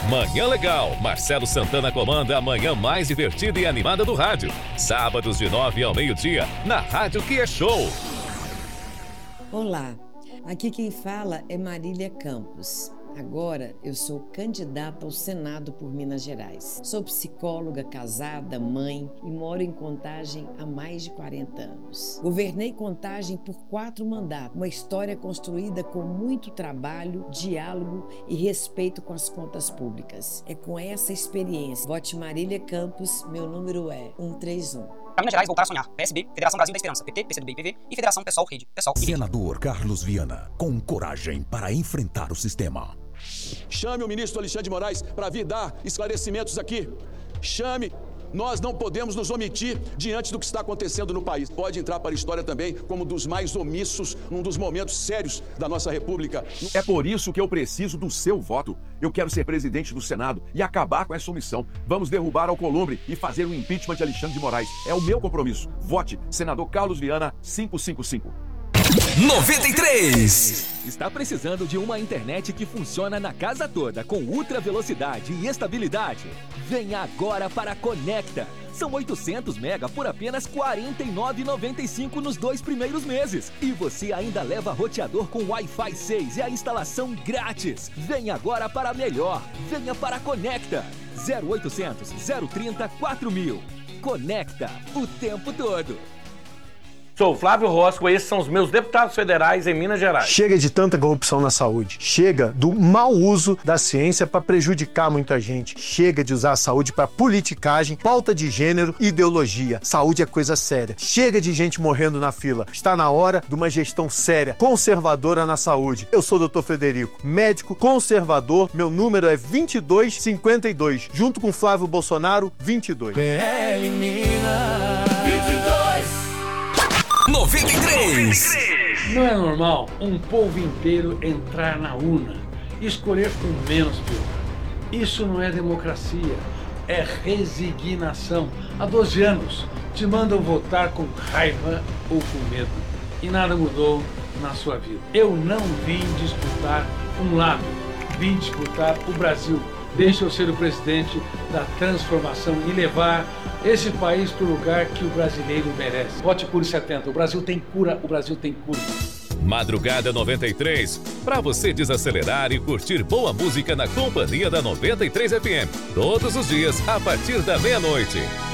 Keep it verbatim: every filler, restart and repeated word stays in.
Manhã Legal. Marcelo Santana comanda a manhã mais divertida e animada do rádio. Sábados de nove ao meio-dia, na Rádio Que é Show. Olá, aqui quem fala é Marília Campos. Agora eu sou candidata ao Senado por Minas Gerais. Sou psicóloga, casada, mãe e moro em Contagem há mais de quarenta anos. Governei Contagem por quatro mandatos, uma história construída com muito trabalho, diálogo e respeito com as contas públicas. É com essa experiência. Vote Marília Campos, meu número é cento e trinta e um. Para Minas Gerais, voltar a sonhar. P S B, Federação Brasil da Esperança, P T, P C do B e P V e Federação Pessoal Rede. Pessoal e Senador Carlos Viana, com coragem para enfrentar o sistema. Chame o ministro Alexandre de Moraes para vir dar esclarecimentos aqui. Chame. Nós não podemos nos omitir diante do que está acontecendo no país. Pode entrar para a história também como dos mais omissos num dos momentos sérios da nossa República. É por isso que eu preciso do seu voto. Eu quero ser presidente do Senado e acabar com essa omissão. Vamos derrubar Alcolumbre e fazer o impeachment de Alexandre de Moraes. É o meu compromisso. Vote senador Carlos Viana quinhentos e cinquenta e cinco. noventa e três. Está precisando de uma internet que funciona na casa toda com ultra velocidade e estabilidade? Venha agora para a Conecta. São oitocentos mega por apenas quarenta e nove reais e noventa e cinco centavos nos dois primeiros meses. E você ainda leva roteador com Wi-Fi seis e a instalação grátis. Venha agora para a melhor. Venha para a Conecta. zero oitocentos, zero trinta, quatro mil. Conecta o tempo todo. Sou Flávio Rosco, esses são os meus deputados federais em Minas Gerais. Chega de tanta corrupção na saúde. Chega do mau uso da ciência para prejudicar muita gente. Chega de usar a saúde para politicagem, pauta de gênero e ideologia. Saúde é coisa séria. Chega de gente morrendo na fila. Está na hora de uma gestão séria, conservadora na saúde. Eu sou o doutor Frederico, médico conservador. Meu número é vinte e dois cinquenta e dois. Junto com Flávio Bolsonaro, vinte e dois. P L Minas vinte e dois. noventa e três. Não é normal um povo inteiro entrar na urna e escolher com menos pior. Isso não é democracia, é resignação. Há doze anos te mandam votar com raiva ou com medo e nada mudou na sua vida. Eu não vim disputar um lado, vim disputar o Brasil. Deixa eu ser o presidente da transformação e levar esse país para o lugar que o brasileiro merece. Vote Cure setenta. O Brasil tem cura, o Brasil tem cura. Madrugada noventa e três, para você desacelerar e curtir boa música na companhia da noventa e três F M. Todos os dias, a partir da meia-noite.